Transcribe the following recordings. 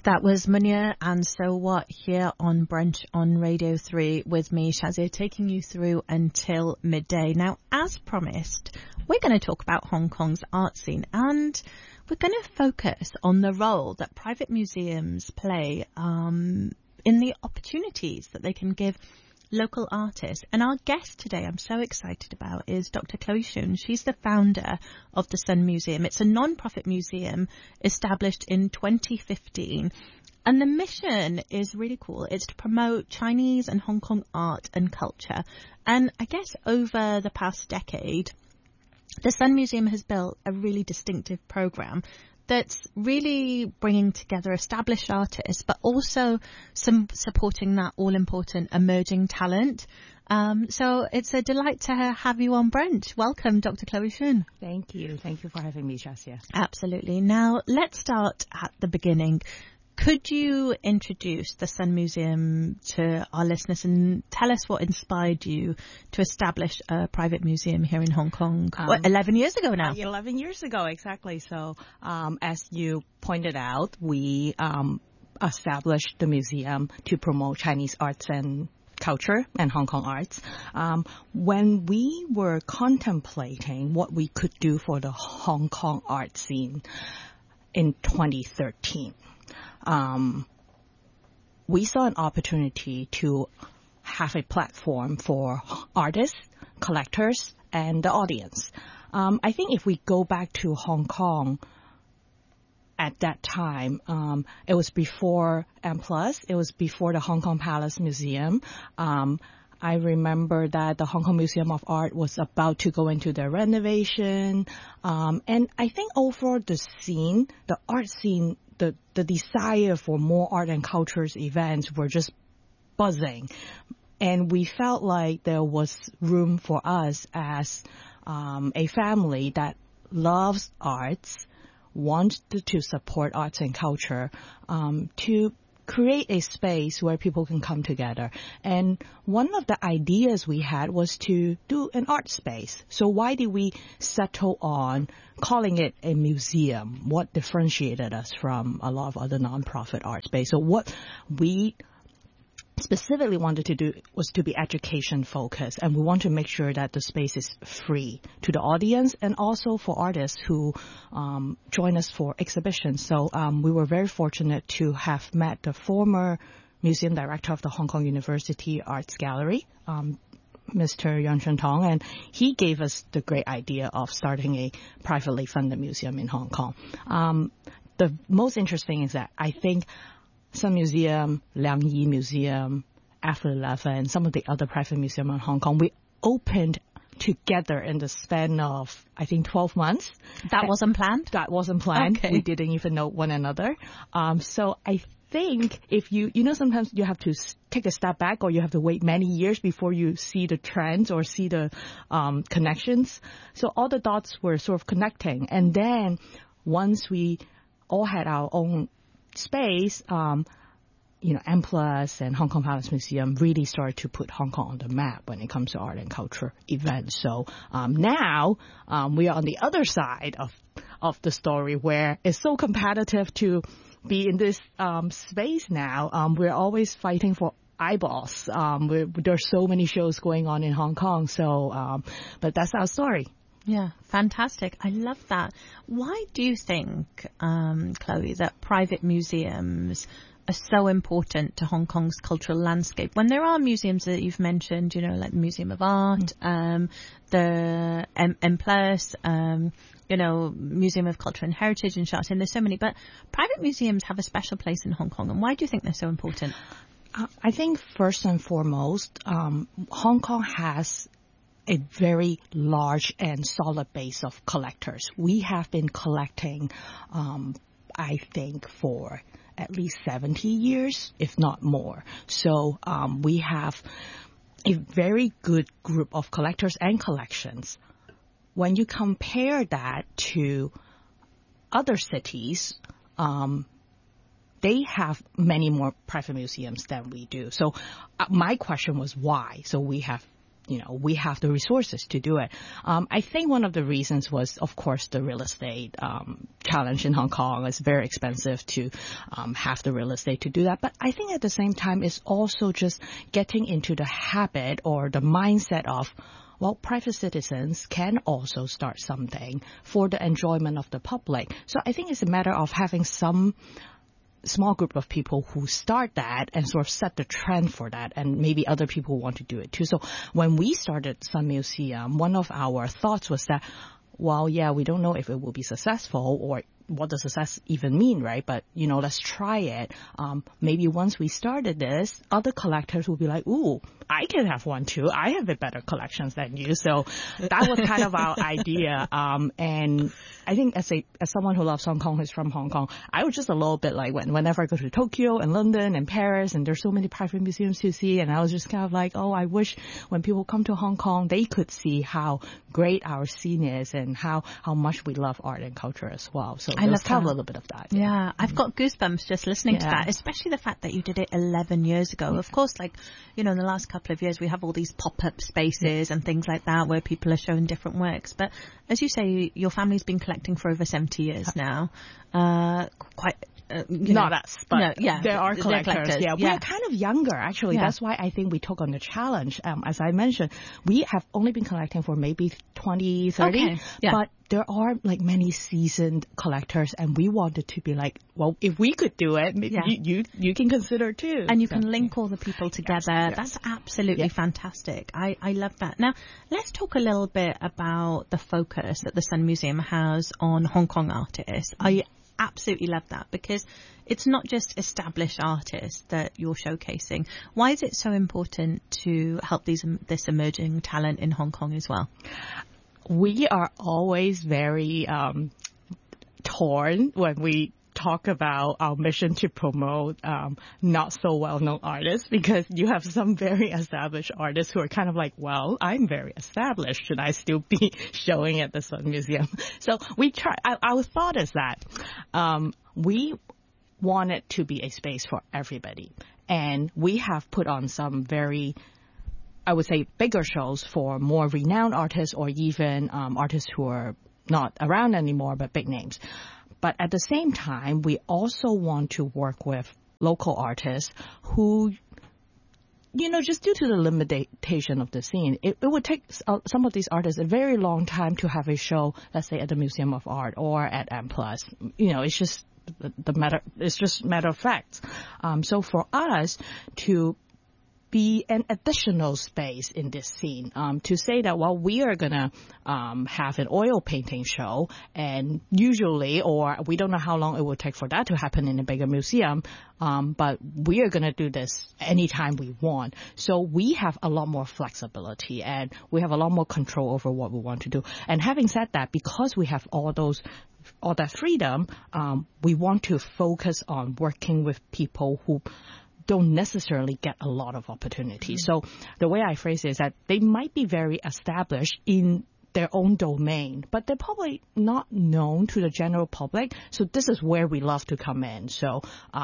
That was Munir and So What here on Brunch on Radio 3 with me, Shazia, taking you through until midday. Now, as promised, we're going to talk about Hong Kong's art scene, and we're going to focus on the role that private museums play in the opportunities that they can give local artists. And our guest today, I'm so excited about, is Dr. Chloe Shun. She's the founder of the Sun Museum. It's a non-profit museum established in 2015. And the mission is really cool. It's to promote Chinese and Hong Kong art and culture. And I guess over the past decade, the Sun Museum has built a really distinctive program that's really bringing together established artists, but also supporting that all-important emerging talent. So it's a delight to have you on Brunch. Welcome, Dr. Chloe Shun. Thank you. Thank you for having me, Shazia. Absolutely. Now, let's start at the beginning. Could you introduce the Sun Museum to our listeners and tell us what inspired you to establish a private museum here in Hong Kong? 11 years ago now. 11 years ago, exactly. So as you pointed out, we established the museum to promote Chinese arts and culture and Hong Kong arts. When we were contemplating what we could do for the Hong Kong art scene in 2013, we saw an opportunity to have a platform for artists, collectors, and the audience. I think if we go back to Hong Kong at that time, it was before M+, it was before the Hong Kong Palace Museum. I remember that the Hong Kong Museum of Art was about to go into their renovation. And I think overall the scene, the art scene, the desire for more art and cultures events were just buzzing. And we felt like there was room for us as a family that loves arts, wants to support arts and culture, to create a space where people can come together. And one of the ideas we had was to do an art space. So why did we settle on calling it a museum? What differentiated us from a lot of other nonprofit art space? So what we specifically wanted to do was to be education focused, and we want to make sure that the space is free to the audience and also for artists who join us for exhibitions. So we were very fortunate to have met the former museum director of the Hong Kong University Arts Gallery, Mr. Yan Chun Tong, and he gave us the great idea of starting a privately funded museum in Hong Kong. The most interesting is that I think Sun Museum, Liang Yi Museum, After 11, some of the other private museums in Hong Kong, we opened together in the span of, I think, 12 months. That wasn't planned? That wasn't planned. Okay. We didn't even know one another. So I think if you sometimes you have to take a step back or you have to wait many years before you see the trends or see the connections. So all the dots were sort of connecting. And then once we all had our own space, M+ and Hong Kong Palace Museum really started to put Hong Kong on the map when it comes to art and culture events. So now we are on the other side of the story where it's so competitive to be in this space now. We're always fighting for eyeballs. There's so many shows going on in Hong Kong. So, but that's our story. Yeah, fantastic. I love that. Why do you think, Chloe, that private museums are so important to Hong Kong's cultural landscape? When there are museums that you've mentioned, like the Museum of Art, the M+, Museum of Culture and Heritage in Sha Tin, there's so many, but private museums have a special place in Hong Kong. And why do you think they're so important? I think first and foremost, Hong Kong has a very large and solid base of collectors. We have been collecting, I think, for at least 70 years, if not more. So we have a very good group of collectors and collections. When you compare that to other cities, they have many more private museums than we do. So my question was why? So we have we have the resources to do it. I think one of the reasons was, of course, the real estate challenge in Hong Kong. It's very expensive to have the real estate to do that. But I think at the same time, it's also just getting into the habit or the mindset of, well, private citizens can also start something for the enjoyment of the public. So I think it's a matter of having some small group of people who start that and sort of set the trend for that, and maybe other people want to do it too. So when we started Sun Museum, one of our thoughts was that, well, yeah, we don't know if it will be successful or what does success even mean, right? But, let's try it. Maybe once we started this, other collectors will be like, ooh, I can have one too. I have a better collections than you. So that was kind of our idea. And I think as someone who loves Hong Kong, who's from Hong Kong, I was just a little bit like whenever I go to Tokyo and London and Paris, and there's so many private museums to see, and I was just kind of like, oh, I wish when people come to Hong Kong, they could see how great our scene is and how much we love art and culture as well. So I love kind of a little bit of that. Yeah, I've got goosebumps just listening to that, especially the fact that you did it 11 years ago. Yeah. Of course, in the last couple of years, we have all these pop-up spaces and things like that where people are showing different works. But as you say, your family's been collecting for over 70 years now. Not us, but there are collectors. Yeah, we're kind of younger, actually. That's why I think we took on the challenge. As I mentioned, we have only been collecting for maybe 20, 30, but there are many seasoned collectors, and we wanted to be like, well, if we could do it, you can consider too. And you can link all the people together. Yes. That's absolutely fantastic. I love that. Now, let's talk a little bit about the focus that the Sun Museum has on Hong Kong artists. I absolutely love that, because it's not just established artists that you're showcasing. Why is it so important to help this emerging talent in Hong Kong as well? We are always very torn when we talk about our mission to promote not so well-known artists, because you have some very established artists who are kind of like, well, I'm very established. Should I still be showing at the Sun Museum? So we try. Our thought is that we want it to be a space for everybody. And we have put on some very, I would say, bigger shows for more renowned artists, or even artists who are not around anymore, but big names. But at the same time, we also want to work with local artists who, just due to the limitation of the scene, it would take some of these artists a very long time to have a show, let's say at the Museum of Art or at M+. It's just it's just matter of fact. So for us to be an additional space in this scene, to say that, well, we are going to have an oil painting show, and usually, or we don't know how long it will take for that to happen in a bigger museum, but we are going to do this anytime we want. So we have a lot more flexibility, and we have a lot more control over what we want to do. And having said that, because we have all that freedom, we want to focus on working with people who don't necessarily get a lot of opportunities. So the way I phrase it is that they might be very established in their own domain, but they're probably not known to the general public. So this is where we love to come in. So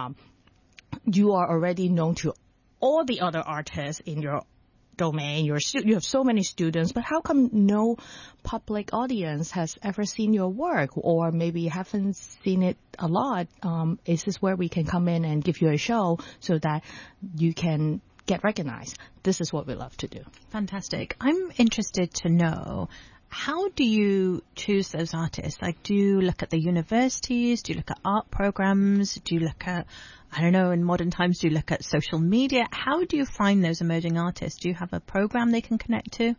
you are already known to all the other artists in your domain. You have so many students, but how come no public audience has ever seen your work, or maybe you haven't seen it a lot? Is this where we can come in and give you a show so that you can get recognized? This is what we love to do. Fantastic. I'm interested to know, how do you choose those artists? Do you look at the universities? Do you look at art programs? Do you look at, I don't know, in modern times, do you look at social media? How do you find those emerging artists? Do you have a program they can connect to?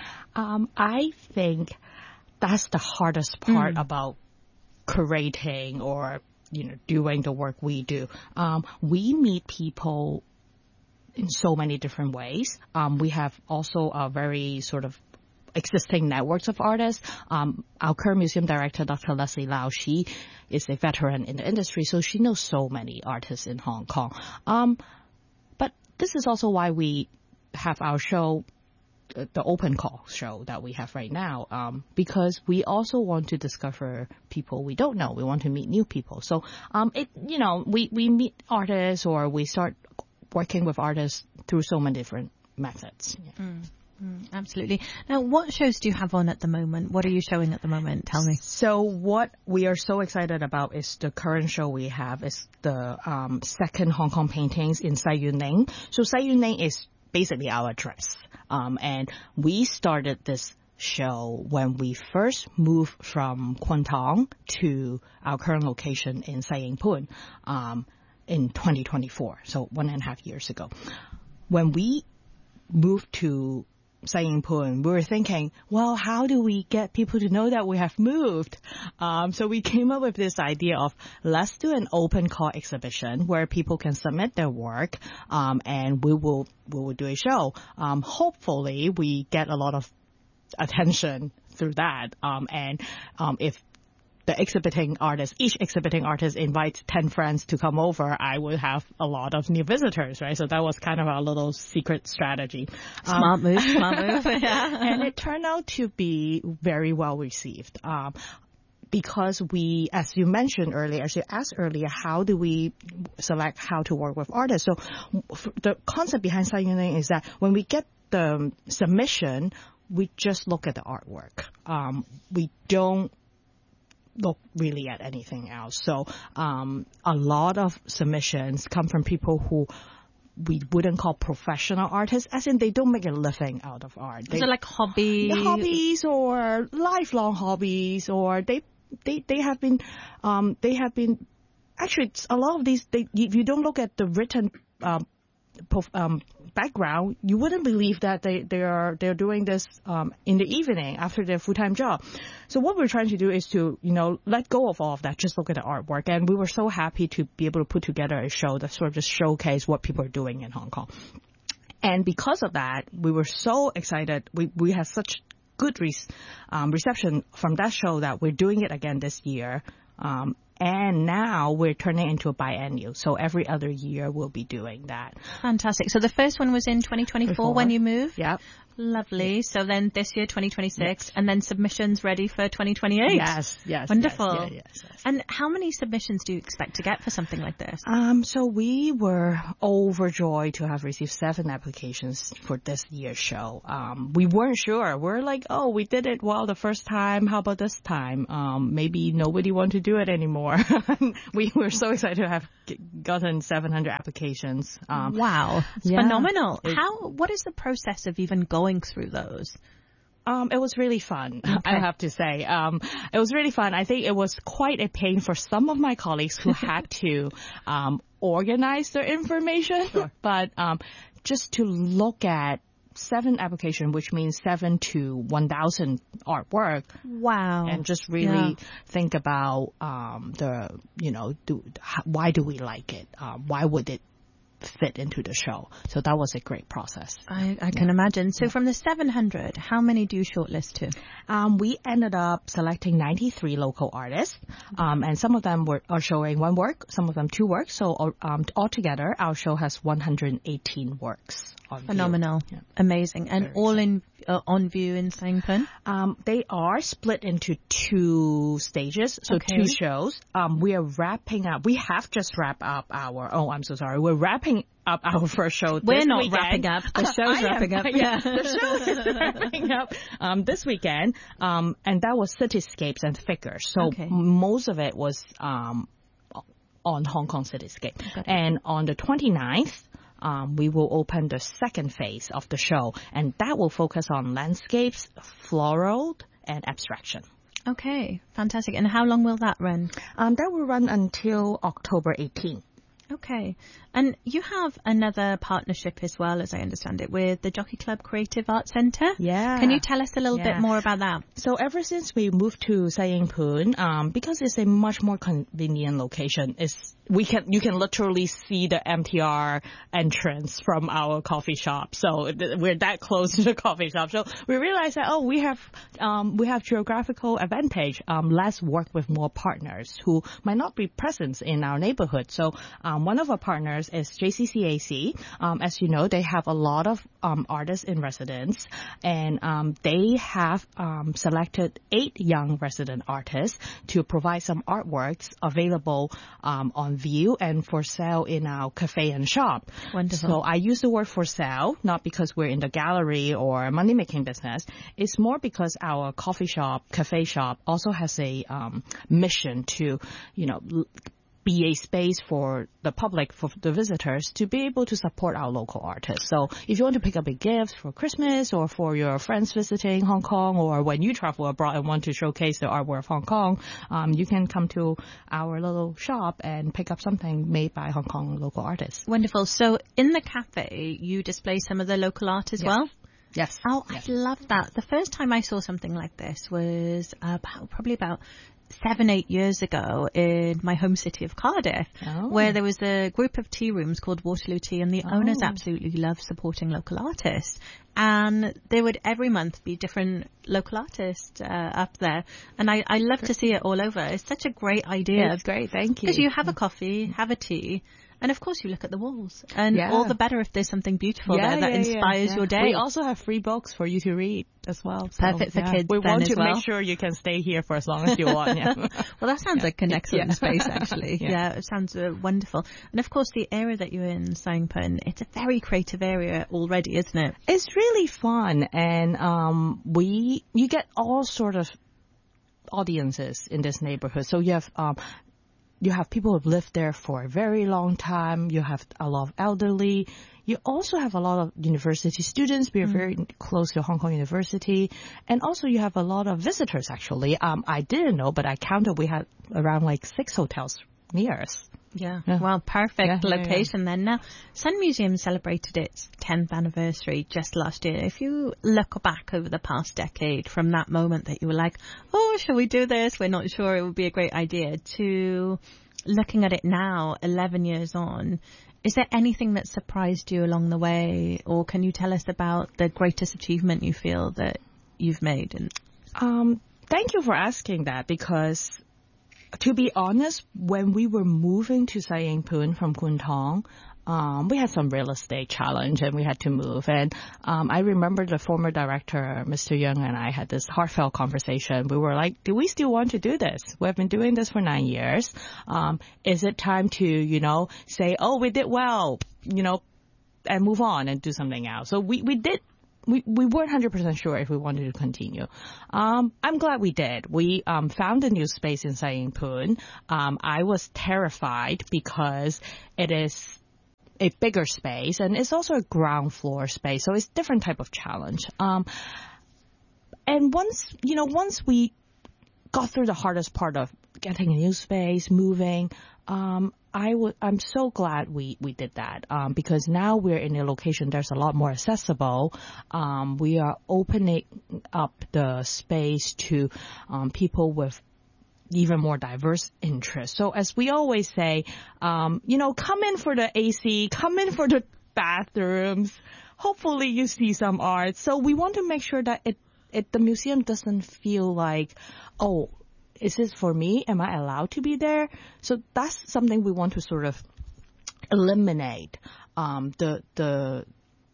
I think that's the hardest part about curating or, doing the work we do. We meet people in so many different ways. We have also a very sort of existing networks of artists. Our current museum director, Dr. Leslie Lau, she is a veteran in the industry, so she knows so many artists in Hong Kong. But this is also why we have our show, the open call show that we have right now, because we also want to discover people we don't know. We want to meet new people. So, we meet artists, or we start working with artists through so many different methods. Yeah. Absolutely. Now, what shows do you have on at the moment? What are you showing at the moment? Tell me. So what we are so excited about is the current show we have is the second Hong Kong paintings in Sai Yuen Ning. So Sai Yuen Ning is basically our address. And we started this show when we first moved from Kwun Tong to our current location in Sai Ying Pun in 2024, so 1.5 years ago. When we moved to Sai Ying Pun, we were thinking, well, how do we get people to know that we have moved? So we came up with this idea of let's do an open call exhibition where people can submit their work, and we will do a show. Hopefully, we get a lot of attention through that. If the each exhibiting artist invites 10 friends to come over, I would have a lot of new visitors, right? So that was kind of our little secret strategy. Smart move. Yeah. And it turned out to be very well received. Because we, as you mentioned earlier, as you asked earlier, how do we select how to work with artists? So the concept behind Sai Yuen Ning is that when we get the submission, we just look at the artwork. We don't look really at anything else. So a lot of submissions come from people who we wouldn't call professional artists, as in they don't make a living out of art. So like hobbies or lifelong hobbies, or they have been actually a lot of these. If you don't look at the written background, you wouldn't believe that they're doing this in the evening after their full-time job. So what we're trying to do is to let go of all of that, just look at the artwork. And we were so happy to be able to put together a show that sort of just showcase what people are doing in Hong Kong. And because of that, we were so excited. We had such good reception from that show that we're doing it again this year. And now we're turning into a biennial. So every other year we'll be doing that. Fantastic. So the first one was in 2024 when you moved? Yep. Lovely. So then this year, 2026, yes. And then submissions ready for 2028? Yes. Wonderful. Yes. And how many submissions do you expect to get for something like this? So we were overjoyed to have received 7 applications for this year's show. We weren't sure. We're like, oh, we did it well the first time. How about this time? Maybe nobody wanted to do it anymore. We were so excited to have gotten 700 applications. Wow. It's phenomenal. What is the process of even going through those? It was really fun, okay. I have to say. It was really fun. I think it was quite a pain for some of my colleagues who had to organize their information. Sure. But just to look at 7 applications, which means 7 to 1,000 artwork. Wow. And just really think about why do we like it? Why would it fit into the show? So that was a great process. I can imagine. So from the 700, how many do you shortlist to? We ended up selecting 93 local artists, and some of them are showing 1 work, some of them 2 works. So altogether, our show has 118 works. Phenomenal. Yeah. Amazing. And very all on view in Sai Ying Pun? They are split into 2 stages, so okay. 2 shows. We are wrapping up. We have just wrapped up I'm so sorry. We're wrapping up our first show We're not weekend. Wrapping up. The show's wrapping up. Yeah. The show is wrapping up this weekend. And that was Cityscapes and Figures. So okay. Most of it was on Hong Kong Cityscape. Okay. And on the 29th, we will open the second phase of the show, and that will focus on landscapes, floral, and abstraction. Okay, fantastic. And how long will that run? That will run until October 18th. Okay. And you have another partnership as well, as I understand it, with the Jockey Club Creative Arts Centre. Yeah. Can you tell us a little bit more about that? So ever since we moved to Sai Ying Pun, because it's a much more convenient location, you can literally see the MTR entrance from our coffee shop. So we're that close to the coffee shop. So we realized that, we have geographical advantage. Let's work with more partners who might not be present in our neighborhood. So one of our partners is JCCAC. As you know, they have a lot of artists in residence, and they have selected 8 young resident artists to provide some artworks available on view and for sale in our cafe and shop. Wonderful. So I use the word for sale, not because we're in the gallery or money-making business. It's more because our coffee shop, cafe shop also has a mission to, be a space for the public, for the visitors, to be able to support our local artists. So if you want to pick up a gift for Christmas or for your friends visiting Hong Kong, or when you travel abroad and want to showcase the artwork of Hong Kong, you can come to our little shop and pick up something made by Hong Kong local artists. Wonderful. So in the cafe, you display some of the local art as well? Yes. Oh, yes. I love that. The first time I saw something like this was probably about 7-8 years ago in my home city of Cardiff, where there was a group of tea rooms called Waterloo Tea, and the owners absolutely love supporting local artists. And there would every month be different local artists up there. And I love to see it all over. It's such a great idea. It's great, thank you. Because you have a coffee, have a tea, and of course you look at the walls. And all the better if there's something beautiful there that inspires your day. We also have free books for you to read as well. So, perfect for kids. We want to make sure you can stay here for as long as you want. Well, that sounds like an excellent space, actually. It sounds wonderful. And of course, the area that you're in, Sai Ying Pun, it's a very creative area already, isn't it? It's really fun, and you get all sort of audiences in this neighborhood. So you have people who have lived there for a very long time. You have a lot of elderly. You also have a lot of university students. We are very close to Hong Kong University. And also you have a lot of visitors, actually. I didn't know, but I counted we had around 6 hotels near us. Yeah. Well, perfect location then. Now, Sun Museum celebrated its 10th anniversary just last year. If you look back over the past decade, from that moment that you were like, oh, shall we do this? We're not sure it would be a great idea, to looking at it now, 11 years on, is there anything that surprised you along the way? Or can you tell us about the greatest achievement you feel that you've made? Thank you for asking that, because to be honest, when we were moving to Sai Ying Pun from Kwun Tong, we had some real estate challenge and we had to move. And I remember the former director, Mr. Young, and I had this heartfelt conversation. We were like, do we still want to do this? We have been doing this for 9 years. Is it time to, say, oh, we did well, and move on and do something else? So we did. We weren't 100% sure if we wanted to continue. I'm glad we did. We found a new space in Sai Ying Pun. I was terrified because it is a bigger space and it's also a ground floor space, so it's a different type of challenge. And once we got through the hardest part of getting a new space, moving, I'm so glad we did that, because now we're in a location that's a lot more accessible. We are opening up the space to people with even more diverse interests. So as we always say, come in for the AC, come in for the bathrooms. Hopefully you see some art. So we want to make sure that the museum doesn't feel like, oh, is this for me? Am I allowed to be there? So that's something we want to sort of eliminate, the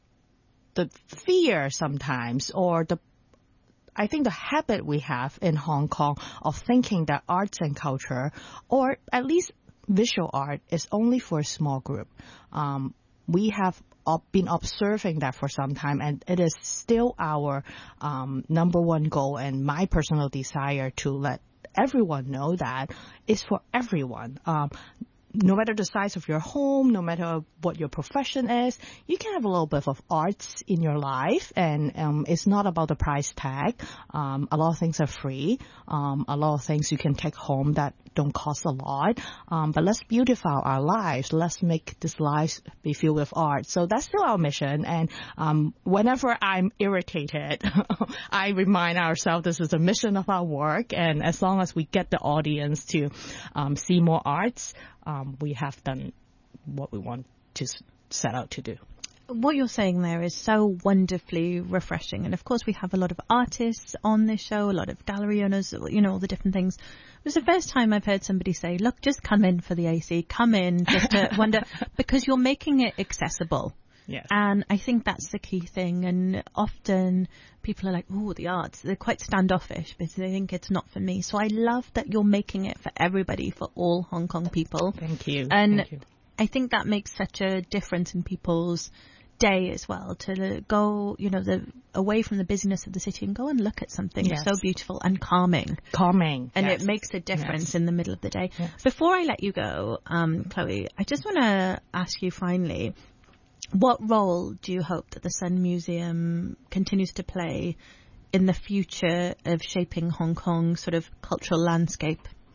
fear sometimes, or I think the habit we have in Hong Kong of thinking that arts and culture, or at least visual art, is only for a small group. We have been observing that for some time, and it is still our number one goal and my personal desire to let everyone know that it's for everyone. No matter the size of your home, no matter what your profession is, you can have a little bit of arts in your life, and it's not about the price tag. A lot of things are free. A lot of things you can take home that don't cost a lot. But let's beautify our lives. Let's make this life be filled with art. So that's still our mission. And whenever I'm irritated, I remind ourselves this is the mission of our work. And as long as we get the audience to see more arts, we have done what we want to set out to do. What you're saying there is so wonderfully refreshing. And of course, we have a lot of artists on this show, a lot of gallery owners, all the different things. It was the first time I've heard somebody say, look, just come in for the AC, come in just to wonder, because you're making it accessible. Yes. And I think that's the key thing. And often people are like, oh, the arts, they're quite standoffish because they think it's not for me. So I love that you're making it for everybody, for all Hong Kong people. Thank you. And Thank you. I think that makes such a difference in people's day as well, to go, away from the busyness of the city and go and look at something so beautiful and calming. And it makes a difference in the middle of the day. Yes. Before I let you go, Chloe, I just want to ask you finally, what role do you hope that the Sun Museum continues to play in the future of shaping Hong Kong's sort of cultural landscape?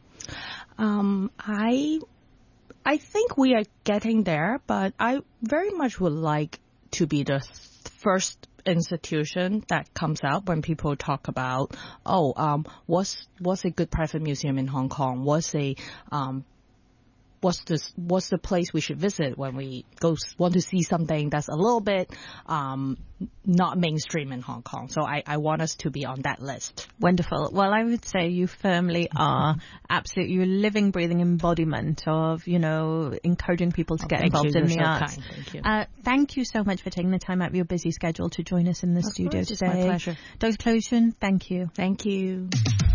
I think we are getting there, but I very much would like to be the first institution that comes out when people talk about, what's a good private museum in Hong Kong? What's the place we should visit when we want to see something that's a little bit not mainstream in Hong Kong. So I want us to be on that list. Wonderful. Well, I would say you firmly are. Absolutely. You're a living, breathing embodiment of, encouraging people to get involved in the arts. Thank you. Thank you so much for taking the time out of your busy schedule to join us in the studio today. It's my pleasure. Dr. Chloe Shun, thank you. Thank you.